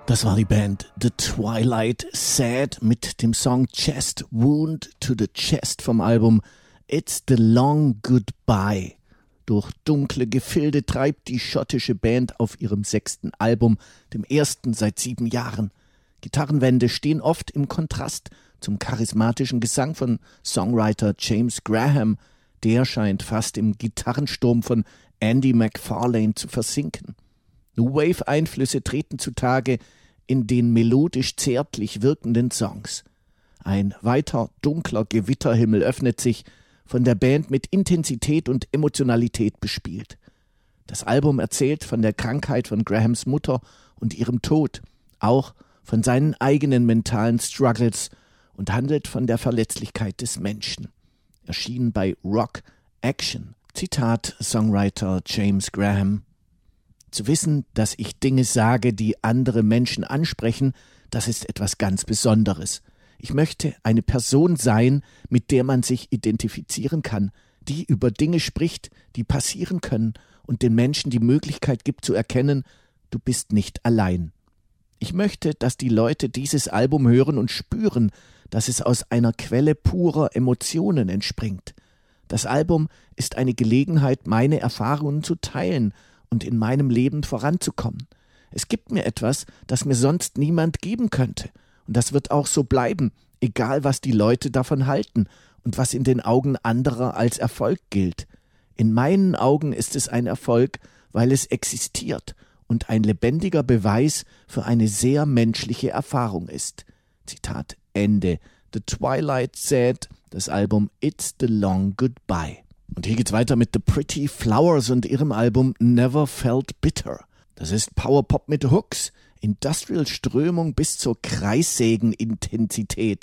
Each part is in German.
Das war die Band The Twilight Sad mit dem Song Chest Wound to the Chest vom Album It's the Long Goodbye. Durch dunkle Gefilde treibt die schottische Band auf ihrem 6. Album, dem ersten seit 7 Jahren. Gitarrenwände stehen oft im Kontrast zum charismatischen Gesang von Songwriter James Graham. Der scheint fast im Gitarrensturm von Andy McFarlane zu versinken. New Wave-Einflüsse treten zutage in den melodisch zärtlich wirkenden Songs. Ein weiter dunkler Gewitterhimmel öffnet sich, von der Band mit Intensität und Emotionalität bespielt. Das Album erzählt von der Krankheit von Grahams Mutter und ihrem Tod, auch von seinen eigenen mentalen Struggles und handelt von der Verletzlichkeit des Menschen. Erschienen bei Rock Action. Zitat Songwriter James Graham: Zu wissen, dass ich Dinge sage, die andere Menschen ansprechen, das ist etwas ganz Besonderes. Ich möchte eine Person sein, mit der man sich identifizieren kann, die über Dinge spricht, die passieren können und den Menschen die Möglichkeit gibt zu erkennen, du bist nicht allein. Ich möchte, dass die Leute dieses Album hören und spüren, dass es aus einer Quelle purer Emotionen entspringt. Das Album ist eine Gelegenheit, meine Erfahrungen zu teilen und in meinem Leben voranzukommen. Es gibt mir etwas, das mir sonst niemand geben könnte. Und das wird auch so bleiben, egal was die Leute davon halten und was in den Augen anderer als Erfolg gilt. In meinen Augen ist es ein Erfolg, weil es existiert und ein lebendiger Beweis für eine sehr menschliche Erfahrung ist. Zitat Ende. The Twilight Sad, das Album It's the Long Goodbye. Und hier geht's weiter mit The Pretty Flowers und ihrem Album Never Felt Bitter. Das ist Powerpop mit Hooks, Industrial-Strömung bis zur Kreissägen-Intensität.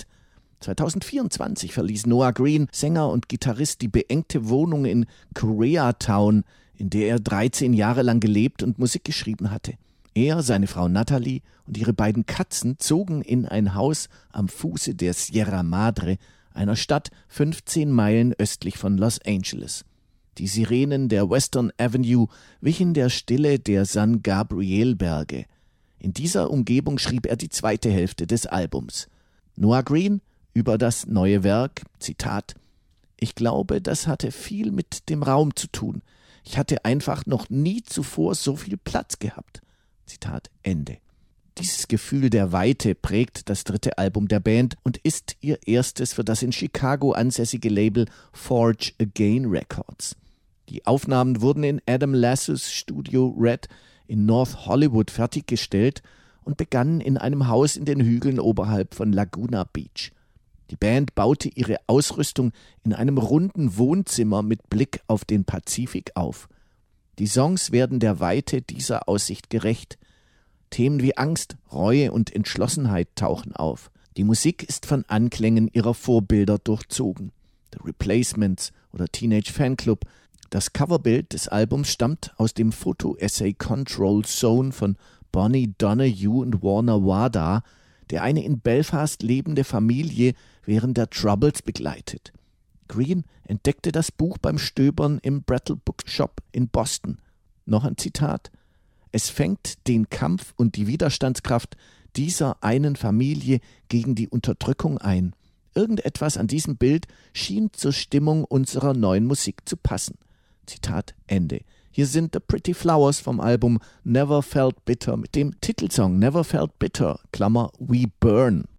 2024 verließ Noah Green, Sänger und Gitarrist, die beengte Wohnung in Koreatown, in der er 13 Jahre lang gelebt und Musik geschrieben hatte. Er, seine Frau Natalie und ihre beiden Katzen zogen in ein Haus am Fuße der Sierra Madre, einer Stadt 15 Meilen östlich von Los Angeles. Die Sirenen der Western Avenue wichen der Stille der San Gabriel-Berge. In dieser Umgebung schrieb er die zweite Hälfte des Albums. Noah Green über das neue Werk, Zitat: Ich glaube, das hatte viel mit dem Raum zu tun. Ich hatte einfach noch nie zuvor so viel Platz gehabt. Zitat Ende. Dieses Gefühl der Weite prägt das 3. Album der Band und ist ihr erstes für das in Chicago ansässige Label Forge Again Records. Die Aufnahmen wurden in Adam Lassus Studio Red in North Hollywood fertiggestellt und begannen in einem Haus in den Hügeln oberhalb von Laguna Beach. Die Band baute ihre Ausrüstung in einem runden Wohnzimmer mit Blick auf den Pazifik auf. Die Songs werden der Weite dieser Aussicht gerecht. Themen wie Angst, Reue und Entschlossenheit tauchen auf. Die Musik ist von Anklängen ihrer Vorbilder durchzogen. The Replacements oder Teenage Fanclub. Das Coverbild des Albums stammt aus dem Foto-Essay Control Zone von Bonnie Donahue und Warner Wada, der eine in Belfast lebende Familie während der Troubles begleitet. Green entdeckte das Buch beim Stöbern im Brattle Bookshop in Boston. Noch ein Zitat: Es fängt den Kampf und die Widerstandskraft dieser einen Familie gegen die Unterdrückung ein. Irgendetwas an diesem Bild schien zur Stimmung unserer neuen Musik zu passen. Zitat Ende. Hier sind The Pretty Flowers vom Album Never Felt Bitter mit dem Titelsong Never Felt Bitter, Klammer We Burn.